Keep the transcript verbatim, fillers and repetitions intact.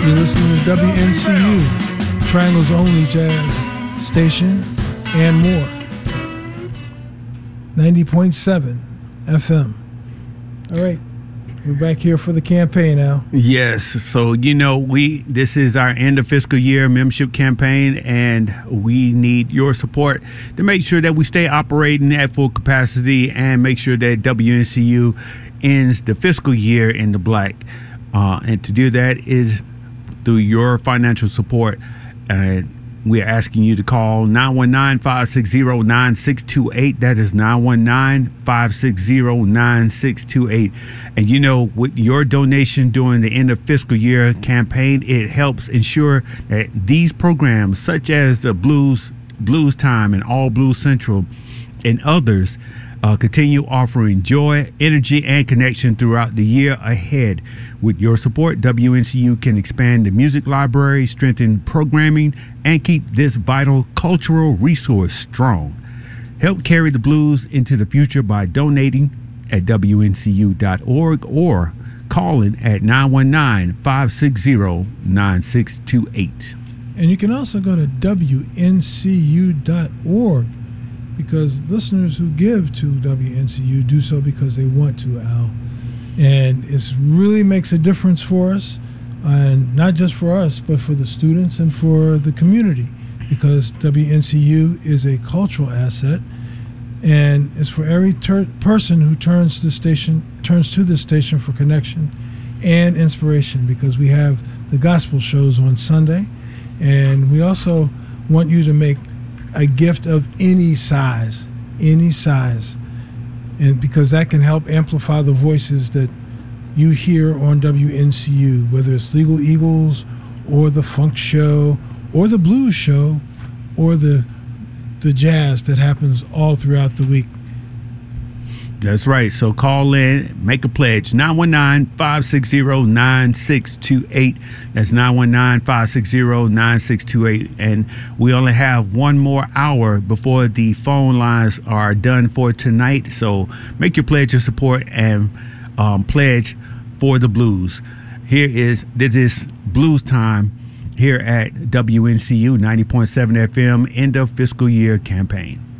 You're listening to W N C U, Triangle's only jazz station, and more. ninety point seven F M. All right, we're back here for the campaign now. Yes, so you know, we this is our end of fiscal year membership campaign, and we need your support to make sure that we stay operating at full capacity and make sure that W N C U ends the fiscal year in the black. Uh, and to do that is through your financial support. And we are asking you to call nine one nine, five six zero, nine six two eight. That is nine one nine, five six zero, nine six two eight. And you know, with your donation during the end of fiscal year campaign, it helps ensure that these programs, such as the Blues, Blues Time and All Blues Central and others, Uh, continue offering joy, energy, and connection throughout the year ahead. With your support, W N C U can expand the music library, strengthen programming, and keep this vital cultural resource strong. Help carry the blues into the future by donating at W N C U dot org or calling at nine one nine, five six zero, nine six two eight. And you can also go to W N C U dot org, because listeners who give to W N C U do so because they want to, Al. And it really makes a difference for us, and not just for us, but for the students and for the community, because W N C U is a cultural asset, and it's for every ter- person who turns the station turns to the station for connection and inspiration, because we have the gospel shows on Sunday, and we also want you to make a gift of any size, any size, and because that can help amplify the voices that you hear on W N C U, whether it's Legal Eagles or the Funk Show or the Blues Show or the the jazz that happens all throughout the week. That's right. So call in, make a pledge. nine one nine, five six zero, nine six two eight. That's nine one nine, five six zero, nine six two eight. And we only have one more hour before the phone lines are done for tonight. So make your pledge of support and um, pledge for the blues. Here is, this is Blues Time here at W N C U ninety point seven F M, end of fiscal year campaign.